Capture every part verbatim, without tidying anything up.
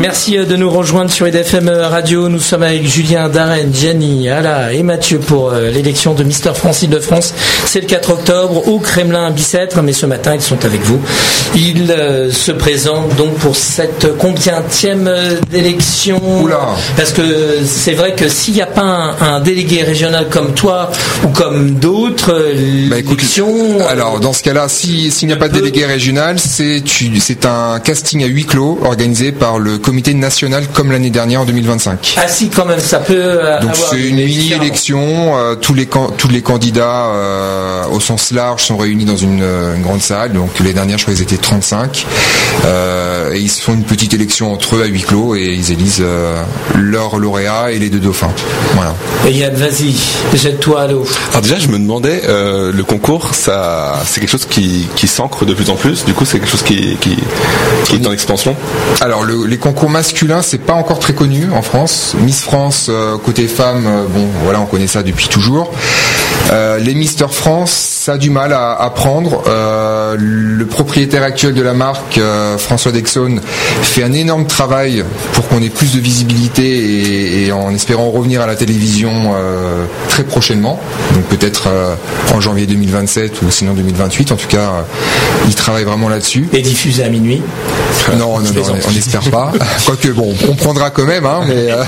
Merci de nous rejoindre sur E D F M Radio. Nous sommes avec Julien, Darren, Gianni, Ala et Mathieu pour l'élection de Mister France Île-de-France. C'est le quatre octobre au Kremlin Bicêtre, mais ce matin ils sont avec vous. Ils euh, se présentent donc pour cette combienième d'élection. Oula. Parce que c'est vrai que s'il n'y a pas un, un délégué régional comme toi ou comme d'autres, bah, l'élection. Écoute, alors dans ce cas-là, si, s'il n'y a pas de peut... délégué régional, c'est, tu, c'est un casting à huis clos organisé par le comité national comme l'année dernière en deux mille vingt-cinq. Ah si, quand même, ça peut euh, donc avoir c'est une mini-élection. Euh, tous les can- tous les candidats euh, au sens large sont réunis dans une, une grande salle. Donc les dernières, je crois, ils étaient trente-cinq. Euh, et ils se font une petite élection entre eux à huis clos et ils élisent euh, leur lauréat et les deux dauphins. Voilà. Et Yann, vas-y, jette-toi à l'eau. Alors déjà, je me demandais, euh, le concours, ça, c'est quelque chose qui, qui s'ancre de plus en plus. Du coup, c'est quelque chose qui, qui, qui est en expansion. Alors le, les concours masculins, c'est pas encore très connu en France. Miss France euh, côté femmes, euh, bon voilà, on connaît ça depuis toujours. Euh, les Mister France, ça a du mal à, à prendre. Euh, le propriétaire actuel de la marque, euh, François Dexone, fait un énorme travail pour qu'on ait plus de visibilité et, et en espérant revenir à la télévision euh, très prochainement. Donc peut-être euh, en janvier deux mille vingt-sept ou sinon deux mille vingt-huit. En tout cas, euh, il travaille vraiment là-dessus. Et diffusé à minuit. Non, non, non, on n'espère pas. Quoique, bon, on prendra quand même, hein, mais, euh,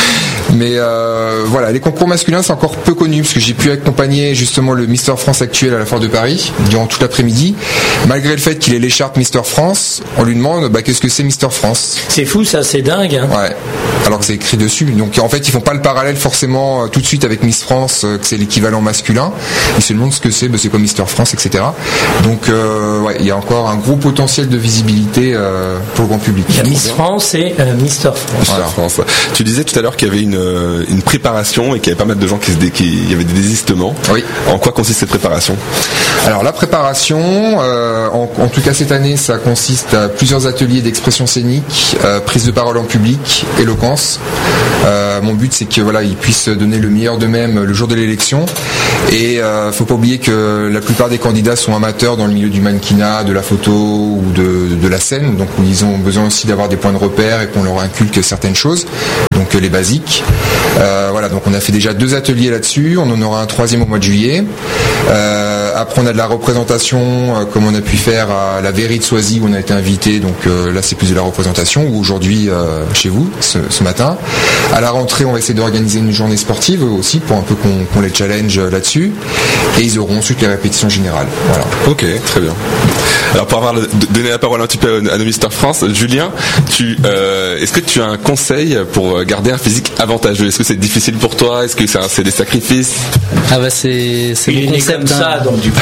mais euh, voilà, les concours masculins, c'est encore peu connu, parce que j'ai pu accompagner justement le Mister France actuel à la Foire de Paris, durant toute l'après-midi. Malgré le fait qu'il ait l'écharpe Mister France, on lui demande, bah, qu'est-ce que c'est Mister France? C'est fou, ça, c'est dingue, hein. Ouais. Alors que c'est écrit dessus. Donc, en fait, ils font pas le parallèle forcément euh, tout de suite avec Miss France, euh, que c'est l'équivalent masculin. Ils se demandent ce que c'est, bah, c'est quoi Mister France, et cetera. Donc, euh, ouais, il y a encore un gros potentiel de visibilité euh, pour le grand public. Il y a Miss France et euh, Mister France. Voilà. France. Tu disais tout à l'heure qu'il y avait une, une préparation et qu'il y avait pas mal de gens qui se dé... qui il y avait des désistements. Oui. En quoi consiste cette préparation? Alors la préparation, euh, en, en tout cas cette année, ça consiste à plusieurs ateliers d'expression scénique, euh, prise de parole en public, éloquence. Euh, mon but, c'est que voilà, ils puissent donner le meilleur d'eux-mêmes le jour de l'élection. Et euh, faut pas oublier que la plupart des candidats sont amateurs dans le milieu du mannequinat, de la photo ou de, de la scène, donc ils ont besoin aussi d'avoir des points de repère et qu'on leur inculque certaines choses, donc les basiques. Euh, voilà, donc on a fait déjà deux ateliers là-dessus, on en aura un troisième au mois de juillet. Euh, après on a de la représentation, euh, comme on a pu faire à la Vairie de Soisy où on a été invité, donc euh, là c'est plus de la représentation, ou aujourd'hui euh, chez vous ce, ce matin. À la rentrée on va essayer d'organiser une journée sportive aussi pour un peu qu'on, qu'on les challenge là-dessus, et ils auront ensuite les répétitions générales. Voilà. Ok, très bien. Alors pour avoir le, donné la parole un petit peu à nos Mister France, Julien, tu, euh, est-ce que tu as un conseil pour garder un physique avantageux? Est-ce que c'est difficile pour toi? Est-ce que c'est, un, c'est des sacrifices? Ah bah c'est, c'est mon concept comme ça, donc du coup.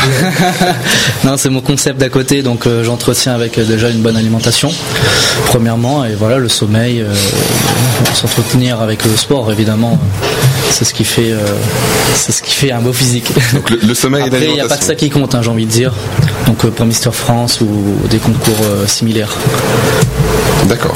Non, c'est mon concept d'à côté, donc euh, j'entretiens avec euh, déjà une bonne alimentation, premièrement, et voilà, le sommeil, euh, s'entretenir avec le sport, évidemment, c'est ce qui fait, euh, c'est ce qui fait un beau physique. Donc le, le sommeil Après, et l'alimentation. il n'y a pas que ça qui compte, hein, j'ai envie de dire. Donc euh, pour Mister France ou des concours euh, similaires. D'accord.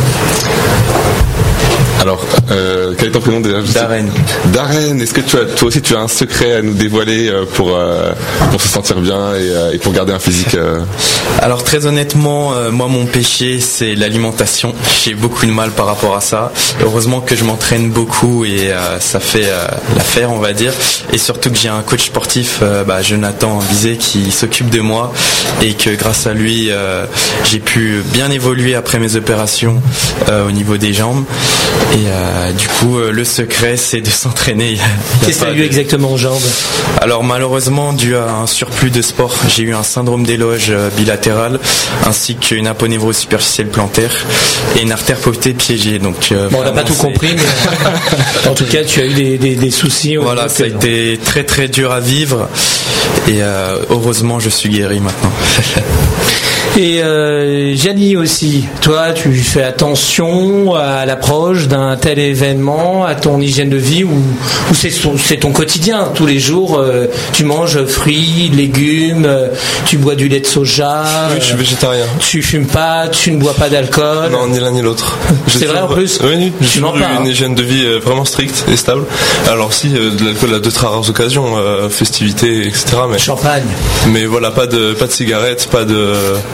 Alors, euh, quel est ton prénom déjà? Darren. Darren, est-ce que tu as, toi aussi tu as un secret à nous dévoiler pour, euh, pour se sentir bien et, euh, et pour garder un physique euh... Alors très honnêtement, euh, moi mon péché c'est l'alimentation. J'ai beaucoup de mal par rapport à ça. Heureusement que je m'entraîne beaucoup et euh, ça fait euh, l'affaire on va dire. Et surtout que j'ai un coach sportif, euh, bah, Jonathan Bizet, qui s'occupe de moi et que grâce à lui euh, j'ai pu bien évoluer après mes opérations euh, au niveau des jambes. Et euh, du coup, euh, le secret, c'est de s'entraîner. Y a, y a Qu'est-ce que tu as eu de... exactement aux jambes? Alors malheureusement, dû à un surplus de sport, j'ai eu un syndrome des loges bilatéral, ainsi qu'une aponévrose superficielle plantaire et une artère poplitée piégée. Donc, euh, bon, on n'a pas tout c'est... compris, mais en tout cas, tu as eu des, des, des soucis. Voilà, ça a été très très dur à vivre et euh, heureusement, je suis guéri maintenant. Et euh, Gianni aussi, toi tu fais attention à l'approche d'un tel événement, à ton hygiène de vie, ou, ou c'est, son, c'est ton quotidien, tous les jours euh, tu manges fruits, légumes, euh, tu bois du lait de soja. Oui, je suis végétarien. Euh, tu fumes pas, tu ne bois pas d'alcool. Non, ni l'un ni l'autre. C'est vrai en plus. Oui, oui, j'ai toujours eu pas, une hein. hygiène de vie vraiment stricte et stable. Alors si, euh, de l'alcool à de très rares occasions, euh, festivités, et cetera. Mais, champagne. Mais voilà, pas de, pas de cigarettes, pas de...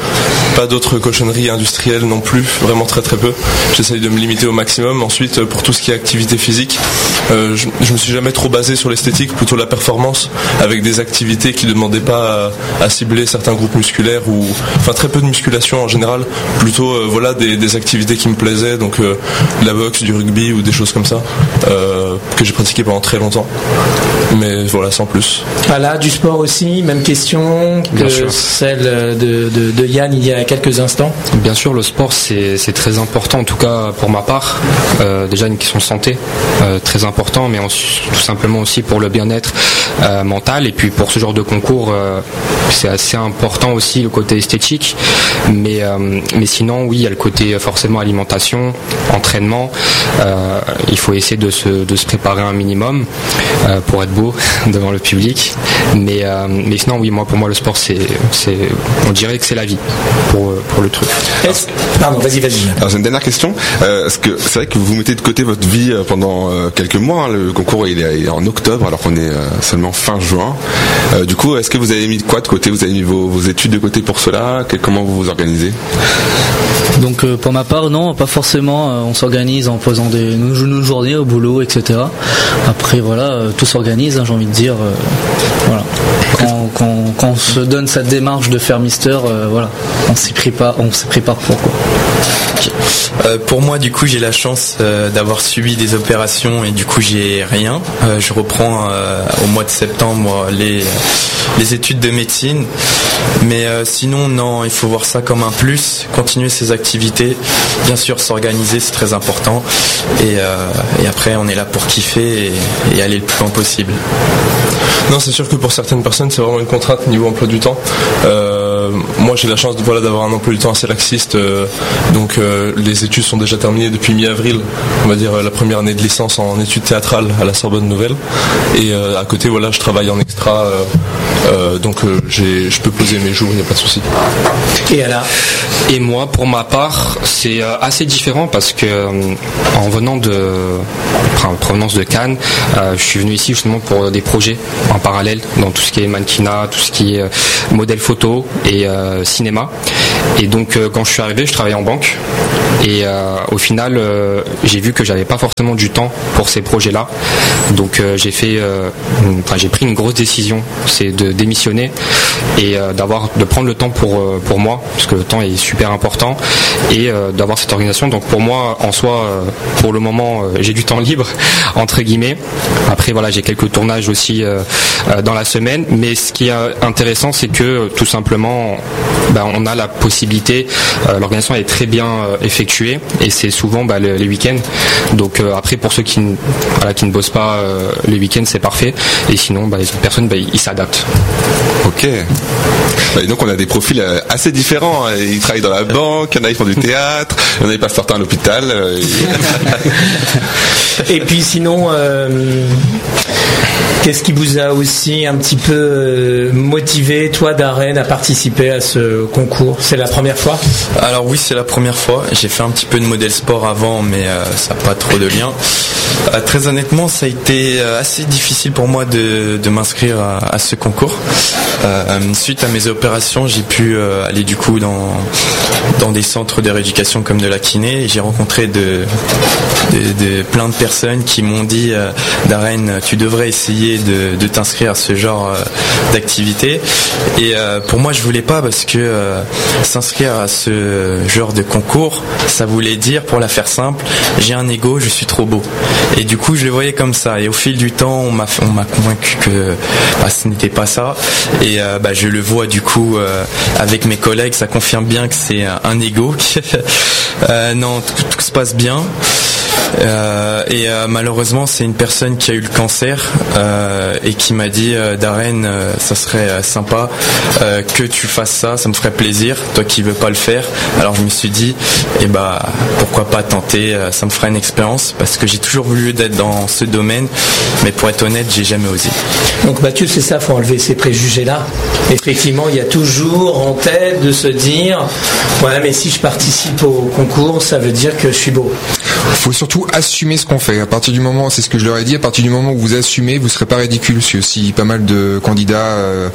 pas d'autres cochonneries industrielles non plus, vraiment très très peu. J'essaye de me limiter au maximum. Ensuite, pour tout ce qui est activité physique, euh, je, je me suis jamais trop basé sur l'esthétique, plutôt la performance, avec des activités qui ne demandaient pas à, à cibler certains groupes musculaires, ou enfin très peu de musculation en général, plutôt euh, voilà des, des activités qui me plaisaient, donc euh, de la boxe, du rugby ou des choses comme ça, euh, que j'ai pratiqué pendant très longtemps. Mais voilà, sans plus. Voilà, du sport aussi, même question que celle de, de, de Yann il y a quelques instants. Bien sûr, le sport c'est, c'est très important, en tout cas pour ma part. Euh, déjà une question de santé, euh, très important, mais en, tout simplement aussi pour le bien-être euh, mental. Et puis pour ce genre de concours, euh, c'est assez important aussi le côté esthétique. Mais, euh, mais sinon, oui, il y a le côté forcément alimentation, entraînement. Euh, il faut essayer de se, de se préparer un minimum euh, pour être beau devant le public. Mais, euh, mais sinon, oui, moi, pour moi, le sport, c'est, c'est, on dirait que c'est la vie pour, pour le truc. Est-ce... Pardon, vas-y, vas-y. Alors j'ai une dernière question. Euh, est-ce que c'est vrai que vous mettez de côté votre vie pendant euh, quelques mois, hein. Le concours il est, il est en octobre alors qu'on est euh, seulement fin juin. Euh, du coup, est-ce que vous avez mis quoi de côté? Vous avez mis vos, vos études de côté pour cela? Que, comment vous vous organisez? Donc euh, pour ma part, non, pas forcément. Euh, on s'organise en posant des nos, nos journées au boulot, et cetera. Après voilà, euh, tout s'organise, hein, j'ai envie de dire. Euh, voilà. Quand, quand, quand on se donne cette démarche de faire Mister, euh, voilà, on s'y prépare, on s'y prépare pour quoi. Euh, pour moi, du coup, j'ai la chance euh, d'avoir subi des opérations et du coup, j'ai rien. Euh, je reprends euh, au mois de septembre les les études de médecine, mais euh, sinon, non, il faut voir ça comme un plus. Continuer ses activités, bien sûr, s'organiser, c'est très important. Et, euh, et après, on est là pour kiffer et, et aller le plus loin possible. Non, c'est sûr que pour certaines personnes, c'est vraiment une contrainte niveau emploi du temps. Euh, moi, j'ai la chance de, voilà, d'avoir un emploi du temps assez laxiste. Euh, donc, euh, les études sont déjà terminées depuis mi-avril. On va dire euh, la première année de licence en études théâtrales à la Sorbonne Nouvelle. Et euh, à côté, voilà, je travaille en extra. Euh, euh, donc, euh, j'ai, je peux poser mes jours, il n'y a pas de souci. Et alors ? Et moi, pour ma part, c'est euh, assez différent parce que euh, en venant de, enfin, en provenance de Cannes, euh, je suis venu ici justement pour des projets en parallèle dans tout ce qui est mannequinat, tout ce qui est euh, modèle photo et euh, cinéma. Et donc euh, quand je suis arrivé, je travaillais en banque et euh, au final euh, j'ai vu que j'avais pas forcément du temps pour ces projets-là. Donc euh, j'ai fait, euh, une, enfin j'ai pris une grosse décision, c'est de démissionner et euh, d'avoir, de prendre le temps pour euh, pour moi, parce que le temps est super important et euh, d'avoir cette organisation. Donc pour moi en soi, euh, pour le moment, euh, j'ai du temps libre entre guillemets. Après voilà, j'ai quelques tournages aussi euh, euh, dans la semaine, mais ce qui est intéressant, c'est que euh, tout simplement, ben, on a la possibilité, euh, l'organisation est très bien euh, effectuée et c'est souvent bah, le, les week-ends. Donc euh, après pour ceux qui, ne, voilà, qui ne bossent pas euh, les week-ends, c'est parfait. Et sinon, bah, les autres personnes, bah, ils s'adaptent. Ok. Et donc on a des profils assez différents. Ils travaillent dans la banque, il y en a qui font du théâtre, il y en a qui passent leur temps à l'hôpital. Et puis sinon, euh, qu'est-ce qui vous a aussi un petit peu euh, motivé, toi, Darren, à participer à ce concours? C'est la première fois? Alors oui, c'est la première fois. J'ai fait un petit peu de modèle sport avant, mais euh, ça n'a pas trop de lien. Euh, très honnêtement, ça a été assez difficile pour moi de, de m'inscrire à, à ce concours. Euh, suite à mes opérations, j'ai pu euh, aller du coup dans, dans des centres de rééducation comme de la kiné. Et j'ai rencontré de, de, de plein de personnes qui m'ont dit euh, Darren, tu devrais essayer de, de t'inscrire à ce genre euh, d'activité. Et euh, pour moi, je voulais pas parce que euh, s'inscrire à ce genre de concours, ça voulait dire, pour la faire simple, j'ai un ego, je suis trop beau. Et du coup, je le voyais comme ça. Et au fil du temps, on m'a, on m'a convaincu que bah, ce n'était pas ça. Et euh, bah, je le vois du coup euh, avec mes collègues, ça confirme bien que c'est un ego. euh, non, tout, tout se passe bien. Euh, et euh, malheureusement, c'est une personne qui a eu le cancer euh, et qui m'a dit euh, Darren, euh, ça serait euh, sympa euh, que tu fasses ça, ça me ferait plaisir. Toi qui veux pas le faire, alors je me suis dit, eh bah pourquoi pas tenter, euh, ça me ferait une expérience parce que j'ai toujours voulu être dans ce domaine, mais pour être honnête, j'ai jamais osé. Donc Mathieu, c'est ça, faut enlever ces préjugés-là. Effectivement, il y a toujours en tête de se dire, voilà, mais si je participe au concours, ça veut dire que je suis beau. Il faut surtout surtout assumer ce qu'on fait. À partir du moment, c'est ce que je leur ai dit, à partir du moment où vous assumez, vous serez pas ridicule. Parce qu'il y a aussi pas mal de candidats euh,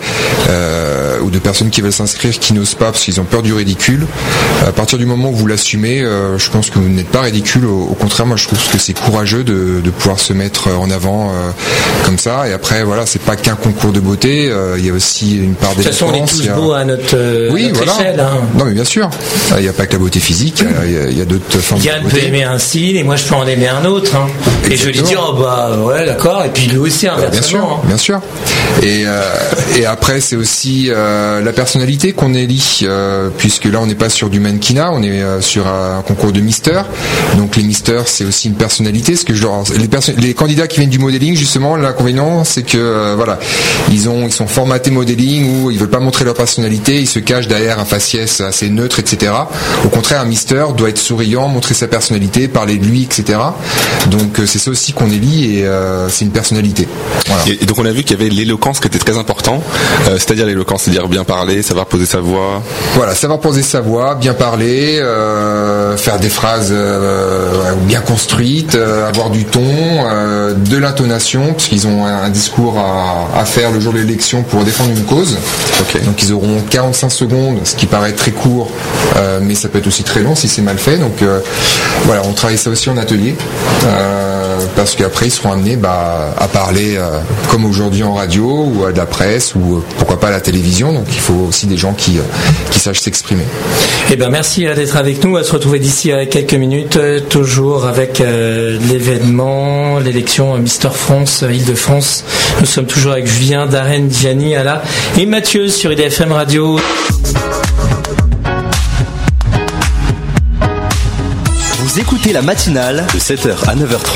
euh, ou de personnes qui veulent s'inscrire qui n'osent pas parce qu'ils ont peur du ridicule. À partir du moment où vous l'assumez, euh, je pense que vous n'êtes pas ridicule. Au, au contraire, moi je trouve que c'est courageux de, de pouvoir se mettre en avant euh, comme ça. Et après, voilà, c'est pas qu'un concours de beauté. Euh, il y a aussi une part d'élégance. De toute façon, on est tous a... beaux à notre, euh, oui, notre voilà. échelle. Hein. Non, mais bien sûr. Il n'y a pas que la beauté physique. Il y a, il y a d'autres formes de beauté. Yann peut aimer un style et moi je peux en aimer un autre. Hein. Et je lui dis, oh bah ouais, d'accord. Et puis lui aussi, inversement. Bien sûr, hein. bien sûr. Et, euh, et après, c'est aussi euh, la personnalité qu'on élit, euh, puisque là, on n'est pas sur du mannequinat, on est euh, sur un concours de Mister. Donc les Mister, c'est aussi une personnalité. Ce que je leur, les, perso- les candidats qui viennent du modeling, justement, l'inconvénient, c'est que euh, voilà, ils ont, ils sont formatés modeling où ils veulent pas montrer leur personnalité, ils se cachent derrière un faciès assez neutre, et cetera. Au contraire, un Mister doit être souriant, montrer sa personnalité, parler de lui, et cetera. Donc euh, c'est ça aussi qu'on élit et euh, c'est une personnalité. Voilà. Et, et donc on a vu qu'il y avait l'éloquence qui était très important, euh, c'est-à-dire l'éloquence, c'est-à-dire bien parler, savoir poser sa voix. Voilà, savoir poser sa voix, bien parler, euh, faire des phrases euh, bien construites, euh, avoir du ton, euh, de l'intonation, parce qu'ils ont un, un discours à, à faire le jour de l'élection pour défendre une cause. Okay. Donc ils auront quarante-cinq secondes, ce qui paraît très court, euh, mais ça peut être aussi très long si c'est mal fait. Donc euh, voilà, on travaille ça aussi en atelier. Euh, parce qu'après ils seront amenés bah, à parler euh, comme aujourd'hui en radio ou à de la presse ou euh, pourquoi pas à la télévision. Donc il faut aussi des gens qui, euh, qui sachent s'exprimer. Eh ben merci d'être avec nous. On va se retrouver d'ici à quelques minutes, euh, toujours avec euh, l'événement, l'élection Mister France, euh, Île-de-France. Nous sommes toujours avec Julien, Darren, Gianni, Ala et Mathieu sur I D F M Radio. Vous écoutez la matinale de sept heures à neuf heures trente